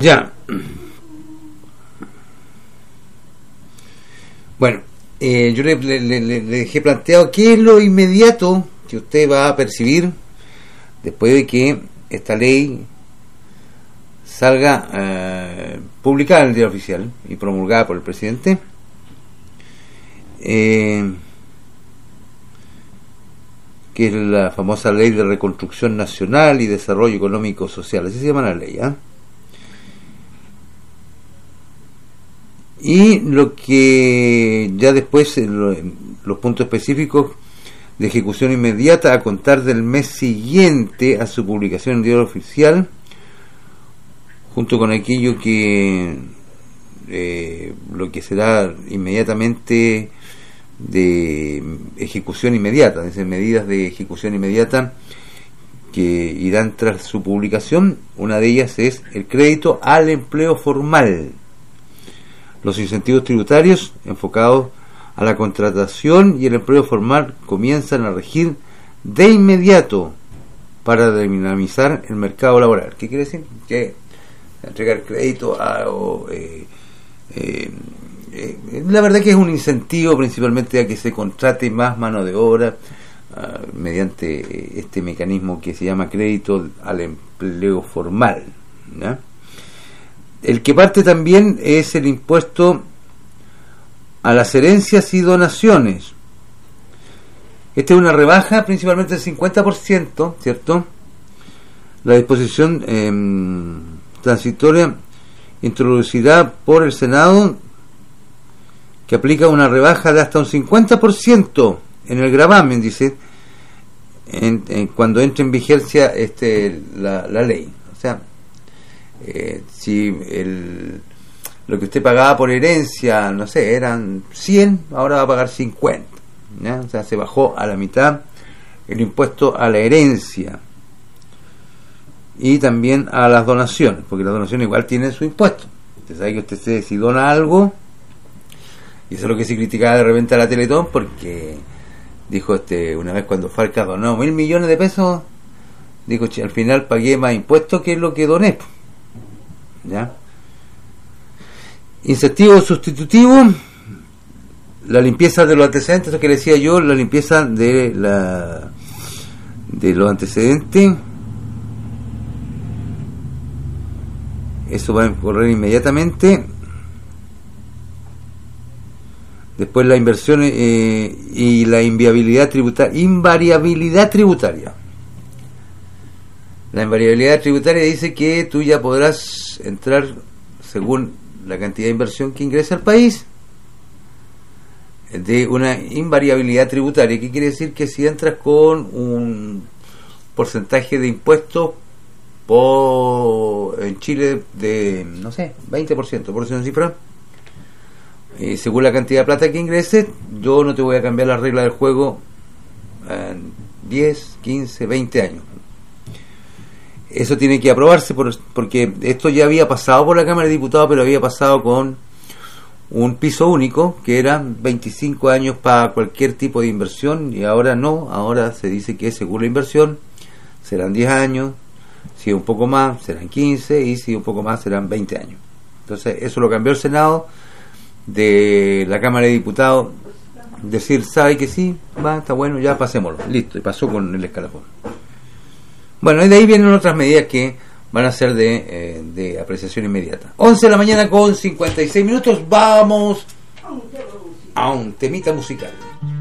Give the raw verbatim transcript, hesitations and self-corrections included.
Ya. Bueno, eh, yo le, le, le, le dejé planteado qué es lo inmediato que usted va a percibir después de que esta ley salga eh, publicada en el Diario Oficial y promulgada por el presidente. Eh, que es la famosa Ley de Reconstrucción Nacional y Desarrollo Económico Social, así se llama la ley, ¿eh? Y lo que ya después, lo, los puntos específicos de ejecución inmediata a contar del mes siguiente a su publicación en el Diario Oficial, junto con aquello que eh, lo que será inmediatamente de ejecución inmediata, es decir, medidas de ejecución inmediata que irán tras su publicación. Una de ellas es el crédito al empleo formal, los incentivos tributarios enfocados a la contratación y el empleo formal comienzan a regir de inmediato para dinamizar el mercado laboral. ¿Qué quiere decir? Que entregar crédito a o, eh, eh, eh, la verdad que es un incentivo principalmente a que se contrate más mano de obra uh, mediante este mecanismo que se llama crédito al empleo formal, ¿no? El que parte también es el impuesto a las herencias y donaciones. Esta es una rebaja principalmente del cincuenta por ciento, ¿cierto? La disposición eh, transitoria introducida por el Senado, que aplica una rebaja de hasta un cincuenta por ciento en el gravamen, dice, en, en, cuando entre en vigencia este la, la ley. O sea, eh, si el, lo que usted pagaba por herencia, no sé, eran cien, ahora va a pagar cincuenta, ¿ya? O sea, se bajó a la mitad el impuesto a la herencia y también a las donaciones, porque las donaciones igual tienen su impuesto. Usted sabe que usted se, si dona algo, y eso es lo que se criticaba de repente a la Teletón, porque dijo este una vez cuando Farca donó mil millones de pesos, dijo, al final pagué más impuestos que lo que doné, ¿ya? Incentivo sustitutivo, la limpieza de los antecedentes, eso que le decía yo, la limpieza de la de los antecedentes, eso va a correr inmediatamente. Después la inversión eh, y la inviabilidad tributaria, invariabilidad tributaria. La invariabilidad tributaria dice que tú ya podrás entrar según la cantidad de inversión que ingresa al país de una invariabilidad tributaria. ¿Qué quiere decir? Que si entras con un porcentaje de impuestos por en Chile de, no sé, veinte por ciento, por decir una cifra, eh, según la cantidad de plata que ingreses, yo no te voy a cambiar las reglas del juego en diez, quince, veinte años. Eso tiene que aprobarse por, porque esto ya había pasado por la Cámara de Diputados, pero había pasado con un piso único, que eran veinticinco años para cualquier tipo de inversión, y ahora no, ahora se dice que según la inversión serán diez años, si es un poco más serán quince, y si un poco más serán veinte años. Entonces eso lo cambió el Senado de la Cámara de Diputados, decir, sabe que sí, va, está bueno, ya pasémoslo, listo, y pasó con el escalafón. Bueno, y de ahí vienen otras medidas que van a ser de, eh, de apreciación inmediata. once de la mañana con cincuenta y seis minutos, vamos a un temita musical.